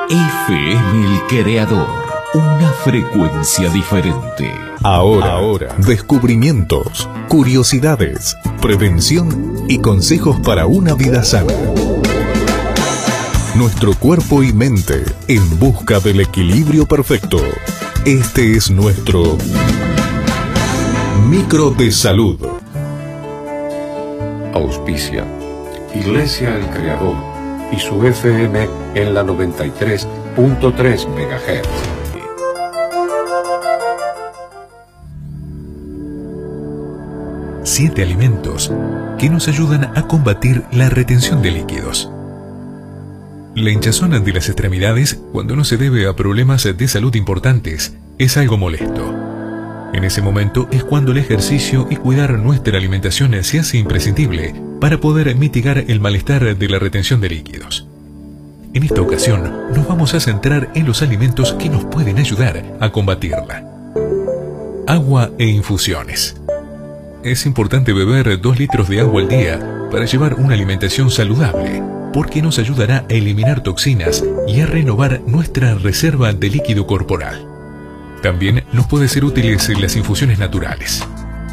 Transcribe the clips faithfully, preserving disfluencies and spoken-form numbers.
F M El Creador, una frecuencia diferente. Ahora, Ahora, descubrimientos, curiosidades, prevención y consejos para una vida sana. Nuestro cuerpo y mente en busca del equilibrio perfecto. Este es nuestro Micro de Salud. Auspicia Iglesia El Creador y su F M en la noventa y tres punto tres megahertz. Siete alimentos que nos ayudan a combatir la retención de líquidos. La hinchazón de las extremidades, cuando no se debe a problemas de salud importantes, es algo molesto. En ese momento es cuando el ejercicio y cuidar nuestra alimentación se hace imprescindible para poder mitigar el malestar de la retención de líquidos. En esta ocasión nos vamos a centrar en los alimentos que nos pueden ayudar a combatirla. Agua e infusiones. Es importante beber dos litros de agua al día para llevar una alimentación saludable, porque nos ayudará a eliminar toxinas y a renovar nuestra reserva de líquido corporal. También nos puede ser útiles las infusiones naturales.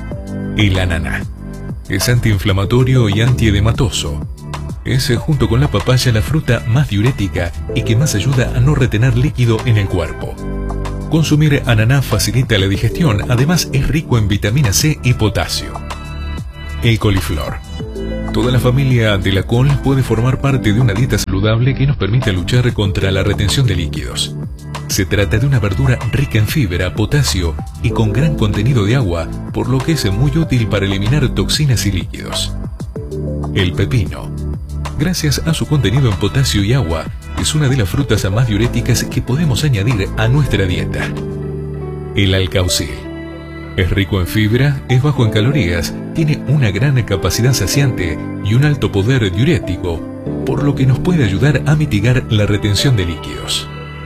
El ananá es antiinflamatorio y antiedematoso. Es, junto con la papaya, la fruta más diurética y que más ayuda a no retener líquido en el cuerpo. Consumir ananá facilita la digestión, además es rico en vitamina C y potasio. El coliflor. Toda la familia de la col puede formar parte de una dieta saludable que nos permite luchar contra la retención de líquidos. Se trata de una verdura rica en fibra, potasio y con gran contenido de agua, por lo que es muy útil para eliminar toxinas y líquidos. El pepino. Gracias a su contenido en potasio y agua, es una de las frutas más diuréticas que podemos añadir a nuestra dieta. El alcaucil. Es rico en fibra, es bajo en calorías, tiene una gran capacidad saciante y un alto poder diurético, por lo que nos puede ayudar a mitigar la retención de líquidos.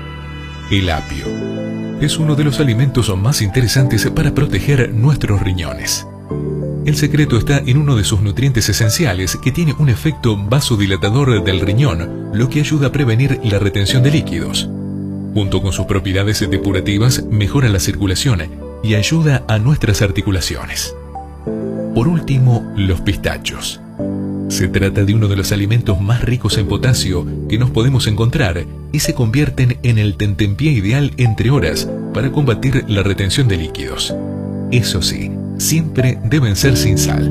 El apio. Es uno de los alimentos más interesantes para proteger nuestros riñones. El secreto está en uno de sus nutrientes esenciales, que tiene un efecto vasodilatador del riñón, lo que ayuda a prevenir la retención de líquidos. Junto con sus propiedades depurativas, mejora la circulación y ayuda a nuestras articulaciones. Por último, los pistachos. Se trata de uno de los alimentos más ricos en potasio que nos podemos encontrar y se convierten en el tentempié ideal entre horas para combatir la retención de líquidos. Eso sí, siempre deben ser sin sal.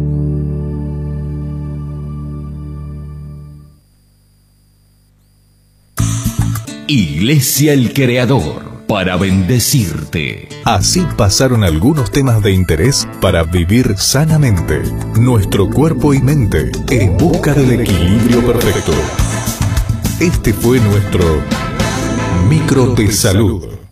Iglesia El Creador, para bendecirte. Así pasaron algunos temas de interés para vivir sanamente nuestro cuerpo y mente en busca del equilibrio perfecto. Este fue nuestro Micro de Salud.